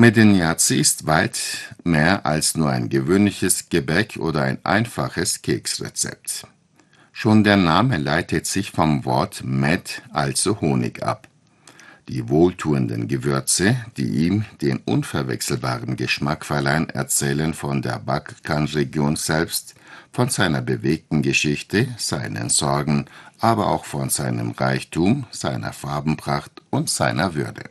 Medeniaci ist weit mehr als nur ein gewöhnliches Gebäck oder ein einfaches Keksrezept. Schon der Name leitet sich vom Wort Med, also Honig, ab. Die wohltuenden Gewürze, die ihm den unverwechselbaren Geschmack verleihen, erzählen von der Balkanregion selbst, von seiner bewegten Geschichte, seinen Sorgen, aber auch von seinem Reichtum, seiner Farbenpracht und seiner Würde.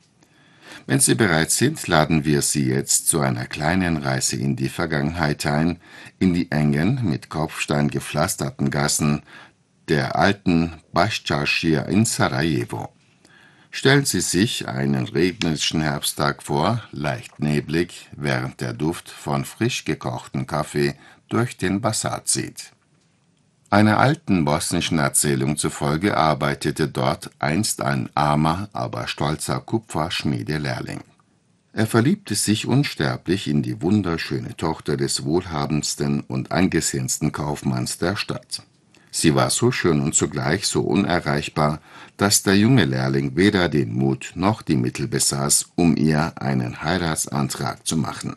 Wenn Sie bereit sind, laden wir Sie jetzt zu einer kleinen Reise in die Vergangenheit ein, in die engen, mit Kopfstein gepflasterten Gassen der alten Başçarşıya in Sarajevo. Stellen Sie sich einen regnerischen Herbsttag vor, leicht neblig, während der Duft von frisch gekochtem Kaffee durch den Basar zieht. Einer alten bosnischen Erzählung zufolge arbeitete dort einst ein armer, aber stolzer Kupferschmiedelehrling. Er verliebte sich unsterblich in die wunderschöne Tochter des wohlhabendsten und angesehensten Kaufmanns der Stadt. Sie war so schön und zugleich so unerreichbar, dass der junge Lehrling weder den Mut noch die Mittel besaß, um ihr einen Heiratsantrag zu machen.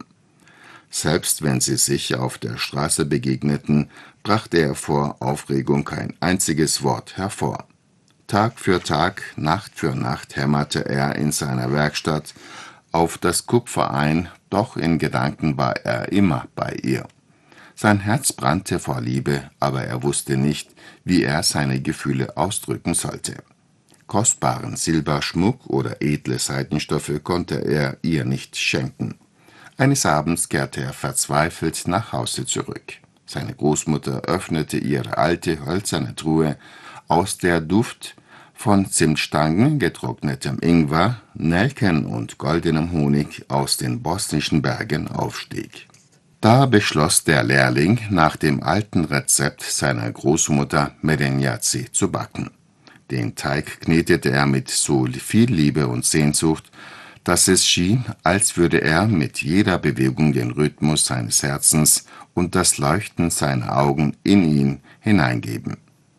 Selbst wenn sie sich auf der Straße begegneten, brachte er vor Aufregung kein einziges Wort hervor. Tag für Tag, Nacht für Nacht hämmerte er in seiner Werkstatt auf das Kupfer ein, doch in Gedanken war er immer bei ihr. Sein Herz brannte vor Liebe, aber er wusste nicht, wie er seine Gefühle ausdrücken sollte. Kostbaren Silberschmuck oder edle Seidenstoffe konnte er ihr nicht schenken. Eines Abends kehrte er verzweifelt nach Hause zurück. Seine Großmutter öffnete ihre alte hölzerne Truhe, aus der Duft von Zimtstangen, getrocknetem Ingwer, Nelken und goldenem Honig aus den bosnischen Bergen aufstieg. Da beschloss der Lehrling, nach dem alten Rezept seiner Großmutter Medeniaci zu backen. Den Teig knetete er mit so viel Liebe und Sehnsucht, dass es schien, als würde er mit jeder Bewegung den Rhythmus seines Herzens und das Leuchten seiner Augen in ihn hineingeben.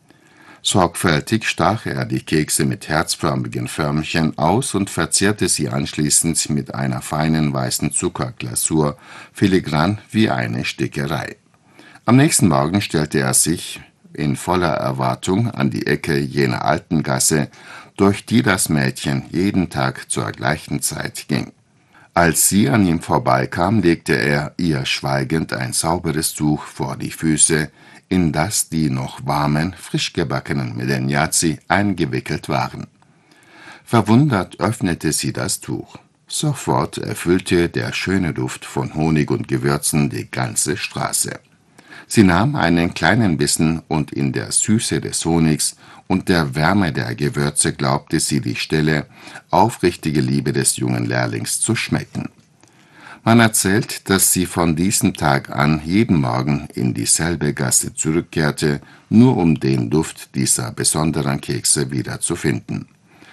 Sorgfältig stach er die Kekse mit herzförmigen Förmchen aus und verzierte sie anschließend mit einer feinen weißen Zuckerglasur, filigran wie eine Stickerei. Am nächsten Morgen stellte er sich in voller Erwartung an die Ecke jener alten Gasse, durch die das Mädchen jeden Tag zur gleichen Zeit ging. Als sie an ihm vorbeikam, legte er ihr schweigend ein sauberes Tuch vor die Füße, in das die noch warmen, frisch gebackenen Medeniaci eingewickelt waren. Verwundert öffnete sie das Tuch. Sofort erfüllte der schöne Duft von Honig und Gewürzen die ganze Straße. Sie nahm einen kleinen Bissen und in der Süße des Honigs und der Wärme der Gewürze glaubte sie die stille, aufrichtige Liebe des jungen Lehrlings zu schmecken. Man erzählt, dass sie von diesem Tag an jeden Morgen in dieselbe Gasse zurückkehrte, nur um den Duft dieser besonderen Kekse wiederzufinden.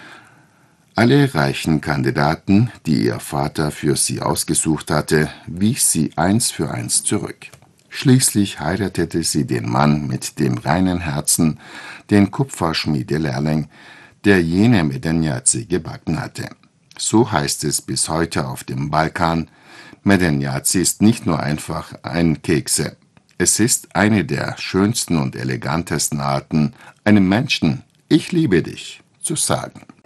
Alle reichen Kandidaten, die ihr Vater für sie ausgesucht hatte, wies sie eins für eins zurück. Schließlich heiratete sie den Mann mit dem reinen Herzen, den Kupferschmiedelehrling, der jene Medeniaci gebacken hatte. So heißt es bis heute auf dem Balkan: Medeniaci ist nicht nur einfach ein Kekse. Es ist eine der schönsten und elegantesten Arten, einem Menschen »Ich liebe dich« zu sagen.